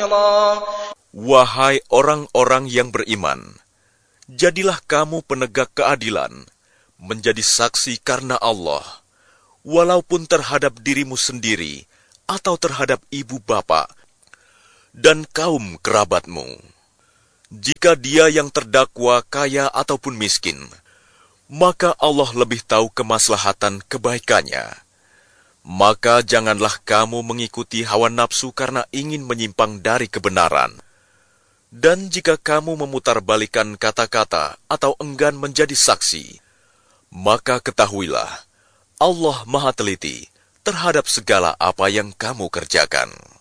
خيرا. Wahai orang-orang yang beriman, jadilah kamu penegak keadilan, menjadi saksi karena Allah, walaupun terhadap dirimu sendiri atau terhadap ibu bapa dan kaum kerabatmu. Jika dia yang terdakwa kaya ataupun miskin, maka Allah lebih tahu kemaslahatan kebaikannya. Maka janganlah kamu mengikuti hawa nafsu karena ingin menyimpang dari kebenaran. Dan jika kamu memutarbalikkan kata-kata atau enggan menjadi saksi, maka ketahuilah, Allah Maha Teliti terhadap segala apa yang kamu kerjakan.